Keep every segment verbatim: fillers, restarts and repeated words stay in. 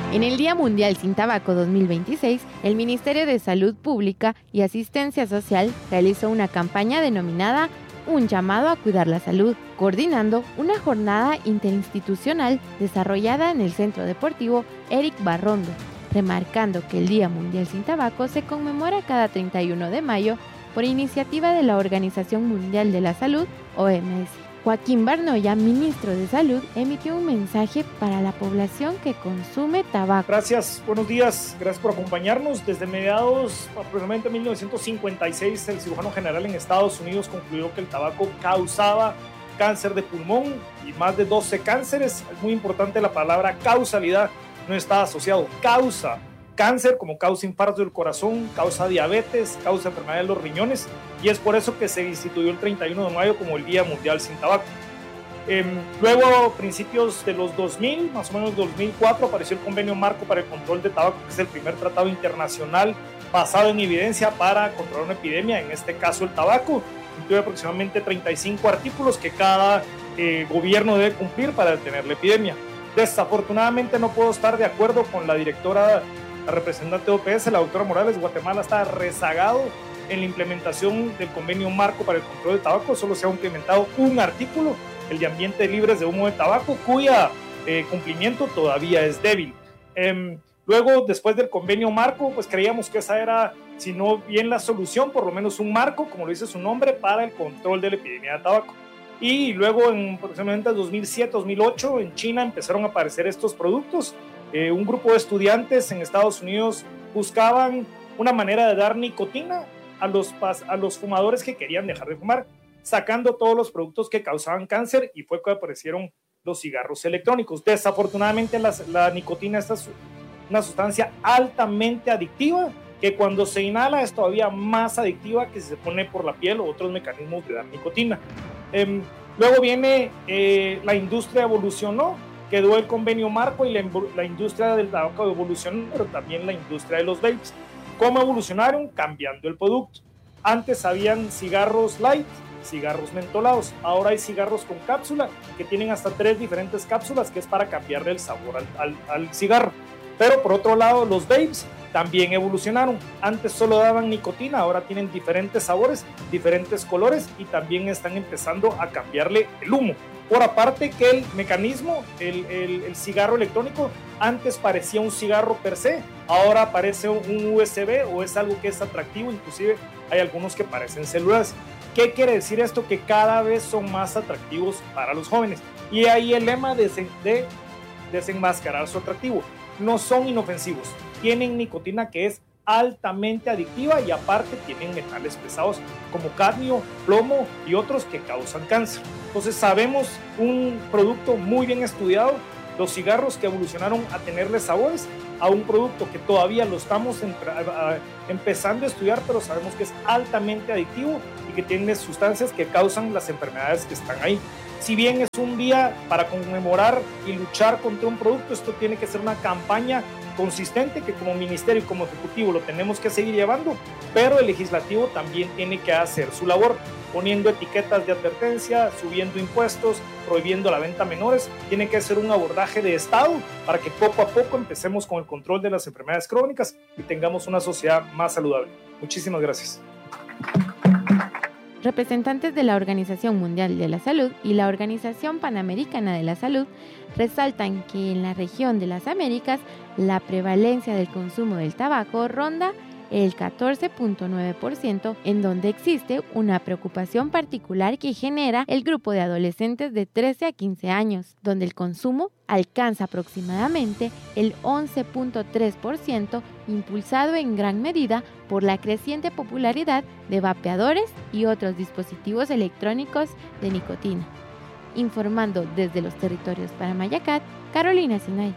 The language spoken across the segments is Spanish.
En el Día Mundial Sin Tabaco dos mil veintiséis, el Ministerio de Salud Pública y Asistencia Social realizó una campaña denominada Un llamado a cuidar la salud, coordinando una jornada interinstitucional desarrollada en el Centro Deportivo Eric Barrondo, remarcando que el Día Mundial Sin Tabaco se conmemora cada treinta y uno de mayo por iniciativa de la Organización Mundial de la Salud, O M S. Joaquín Barnoya, ministro de Salud, emitió un mensaje para la población que consume tabaco. Gracias, buenos días, gracias por acompañarnos. Desde mediados, aproximadamente mil novecientos cincuenta y seis, el cirujano general en Estados Unidos concluyó que el tabaco causaba cáncer de pulmón y más de doce cánceres. Es muy importante la palabra causalidad, no está asociado, causa cáncer como causa infarto del corazón, causa diabetes, causa enfermedad de los riñones, y es por eso que se instituyó el treinta y uno de mayo como el Día Mundial Sin Tabaco. Eh, luego, a principios de los dos mil, más o menos dos mil cuatro, apareció el Convenio Marco para el Control de Tabaco, que es el primer tratado internacional basado en evidencia para controlar una epidemia, en este caso el tabaco. Incluye aproximadamente treinta y cinco artículos que cada eh, gobierno debe cumplir para detener la epidemia. Desafortunadamente no puedo estar de acuerdo con la directora, la representante de O P S, la doctora Morales. Guatemala está rezagado en la implementación del Convenio Marco para el Control del Tabaco. Solo se ha implementado un artículo, el de ambientes libres de humo de tabaco, cuya eh, cumplimiento todavía es débil. Eh, luego, después del Convenio Marco, pues creíamos que esa era, si no bien la solución, por lo menos un marco, como lo dice su nombre, para el control de la epidemia de tabaco. Y luego, en aproximadamente dos mil siete, dos mil ocho, en China empezaron a aparecer estos productos. Eh, un grupo de estudiantes en Estados Unidos buscaban una manera de dar nicotina a los, a los fumadores que querían dejar de fumar, sacando todos los productos que causaban cáncer, y fue que aparecieron los cigarros electrónicos. Desafortunadamente la, la nicotina es una sustancia altamente adictiva, que cuando se inhala es todavía más adictiva que si se pone por la piel o otros mecanismos de dar nicotina. Eh, luego viene eh, la industria evolucionó, quedó el Convenio Marco y la, la industria del tabaco evolucionó, pero también la industria de los vapes. ¿Cómo evolucionaron? Cambiando el producto. Antes habían cigarros light, cigarros mentolados. Ahora hay cigarros con cápsula, que tienen hasta tres diferentes cápsulas, que es para cambiarle el sabor al, al, al cigarro. Pero por otro lado, los vapes también evolucionaron. Antes solo daban nicotina, ahora tienen diferentes sabores, diferentes colores, y también están empezando a cambiarle el humo. Por aparte que el mecanismo, el, el, el cigarro electrónico, antes parecía un cigarro per se, ahora parece un U S B o es algo que es atractivo, inclusive hay algunos que parecen células. ¿Qué quiere decir esto? Que cada vez son más atractivos para los jóvenes. Y ahí el lema de, de desenmascarar su atractivo. No son inofensivos, tienen nicotina que es altamente adictiva y aparte tienen metales pesados como cadmio, plomo y otros que causan cáncer. Entonces sabemos un producto muy bien estudiado, los cigarros que evolucionaron a tenerle sabores, a un producto que todavía lo estamos empezando a estudiar, pero sabemos que es altamente adictivo y que tiene sustancias que causan las enfermedades que están ahí. Si bien es un día para conmemorar y luchar contra un producto, esto tiene que ser una campaña consistente que como ministerio y como ejecutivo lo tenemos que seguir llevando, pero el legislativo también tiene que hacer su labor, poniendo etiquetas de advertencia, subiendo impuestos, prohibiendo la venta a menores. Tiene que ser un abordaje de Estado para que poco a poco empecemos con el control de las enfermedades crónicas y tengamos una sociedad más saludable. Muchísimas gracias. Representantes de la Organización Mundial de la Salud y la Organización Panamericana de la Salud resaltan que en la región de las Américas la prevalencia del consumo del tabaco ronda el catorce punto nueve por ciento, en donde existe una preocupación particular que genera el grupo de adolescentes de trece a quince años, donde el consumo alcanza aproximadamente el once punto tres por ciento, impulsado en gran medida por la creciente popularidad de vapeadores y otros dispositivos electrónicos de nicotina. Informando desde los territorios para Mayacat, Carolina Sinay.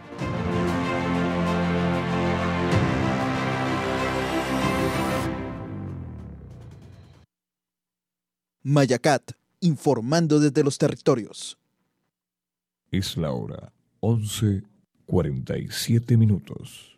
Mayacat, informando desde los territorios. Es la hora once cuarenta y siete minutos.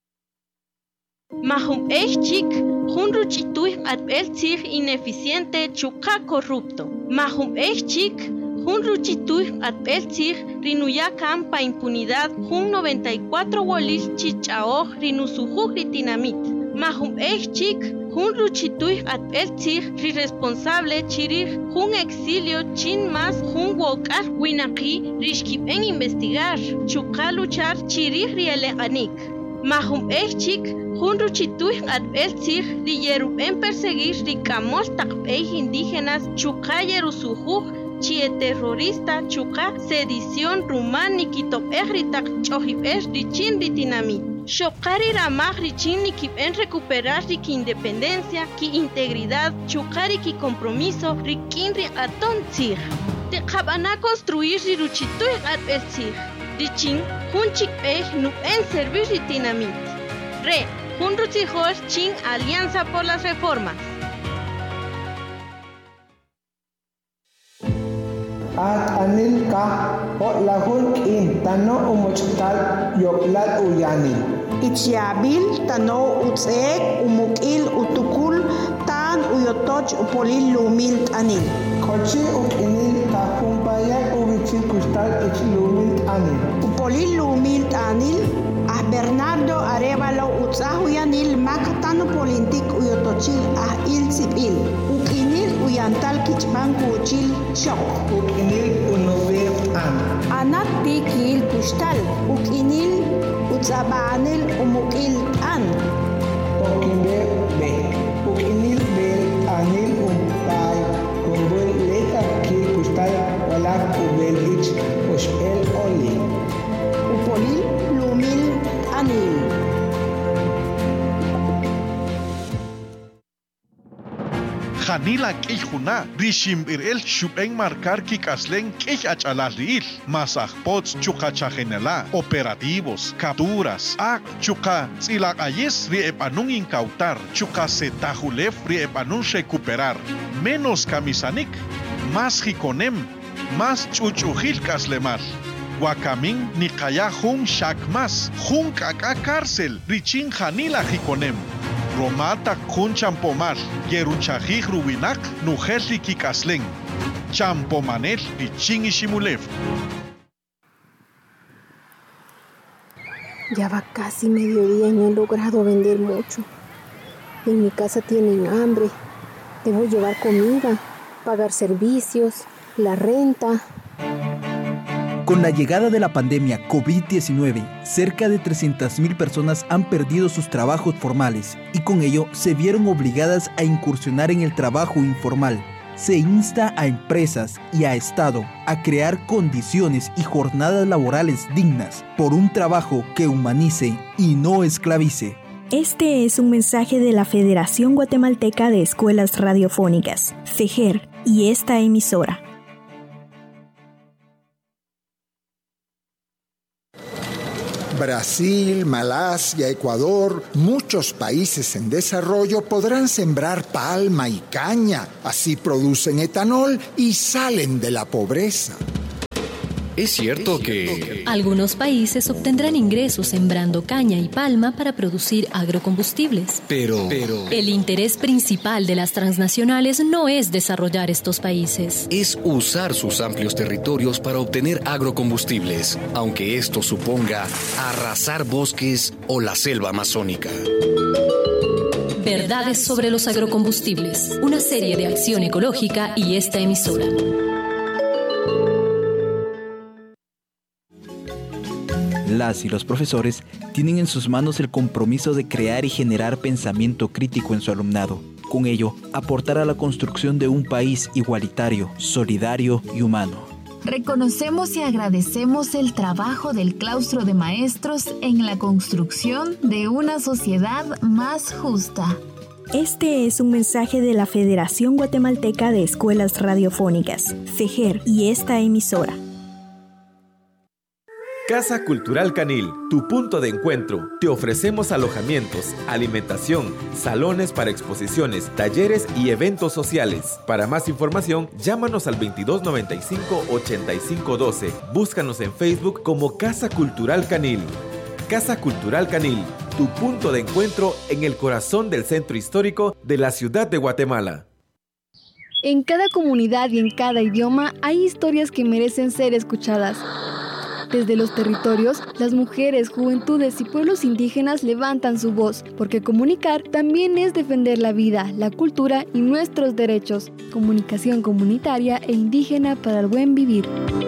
Mahum Echik, Hunru Chituih at El Tzig ineficiente, Chuka corrupto. Mahum Echik, Jun ruchituy atbeltzig rinuya campa impunidad jun noventa y cuatro wolis chichaoj rinusujuj ritinamit. Mahum echik jun ruchituy atbeltzig ri responsable chirij jun exilio chin mas jun wokar winaki rishkip en investigar chuka luchar chirij rieleganik. Mahum echik jun ruchituy atbeltzig ri yerup en perseguir rikamol takpej indígenas chuka yerusujuj chie terrorista chuka sedición rumán nikitop ejritak chojip es richin ritinamit. Shokari ramaj richin nikip en recuperar riki independencia, ki integridad, chukari ki compromiso, rikin ri aton tzig. Te kabana construir riruchituy at el tzig. Richin jun chikpej nu en servir ritinamit. Re, jun rutzijor chin Alianza por las Reformas. At anil ka o lahul in tano umuchtal yoplat uyani. Ichiabil tano utzek umukil utukul tan uyotoch upolil lumil anil. Kochi ukinil ta kumpayak ubichil kustal ich lumil anil. Upolil lumil anil ah Bernardo Arevalo utzahuyanil makatano polintik uyotochil ah il sibil. Ukinil uyantal kichman kuchil shok. Ukinil unover an. Anat tikil kustal. Ukinil utzabanil umukil an. Ukinil be. Ukinil be anil umpay. Kumbul leta kil kustal walak ubel ich uspel oli. Upolil lumil anil. Janila Kijuna, Rishim Irel, Shupeng Marcar Kikaslen, Kij Achalal, Masaj Pots, Chukacha Genela, operativos, capturas, Ak, Chuka, Zilak Ayes, Riepanun incautar, Chuka Setajulef, Riepanun recuperar, menos Kamisanik, más Jikonem, más Chuchujil Kaslemal. Wakamin Nikaya Jun Shakmas, Jun Kaka Cárcel, Richin Janila Jikonem. Romata Jun Champomar, Yeruchajij Rubinak, Nujelli Kikaslen, Champomanel Richin Ishimulev. Ya va casi mediodía y no he logrado vender mucho. En mi casa tienen hambre. Debo llevar comida, pagar servicios, la renta. Con la llegada de la pandemia COVID diecinueve, cerca de trescientas mil personas han perdido sus trabajos formales y con ello se vieron obligadas a incursionar en el trabajo informal. Se insta a empresas y a Estado a crear condiciones y jornadas laborales dignas por un trabajo que humanice y no esclavice. Este es un mensaje de la Federación Guatemalteca de Escuelas Radiofónicas, FEGER, y esta emisora. Brasil, Malasia, Ecuador, muchos países en desarrollo podrán sembrar palma y caña. Así producen etanol y salen de la pobreza. Es cierto que algunos países obtendrán ingresos sembrando caña y palma para producir agrocombustibles. Pero, pero el interés principal de las transnacionales no es desarrollar estos países. Es usar sus amplios territorios para obtener agrocombustibles, aunque esto suponga arrasar bosques o la selva amazónica. Verdades sobre los agrocombustibles, una serie de acción ecológica y esta emisora. Las y los profesores tienen en sus manos el compromiso de crear y generar pensamiento crítico en su alumnado. Con ello, aportar a la construcción de un país igualitario, solidario y humano. Reconocemos y agradecemos el trabajo del claustro de maestros en la construcción de una sociedad más justa. Este es un mensaje de la Federación Guatemalteca de Escuelas Radiofónicas, FEGER, y esta emisora. Casa Cultural Canil, tu punto de encuentro. Te ofrecemos alojamientos, alimentación, salones para exposiciones, talleres y eventos sociales. Para más información, llámanos al veintidós noventa y cinco ochenta y cinco doce. Búscanos en Facebook como Casa Cultural Canil. Casa Cultural Canil, tu punto de encuentro en el corazón del centro histórico de la ciudad de Guatemala. En cada comunidad y en cada idioma hay historias que merecen ser escuchadas. Desde los territorios, las mujeres, juventudes y pueblos indígenas levantan su voz, porque comunicar también es defender la vida, la cultura y nuestros derechos. Comunicación comunitaria e indígena para el buen vivir.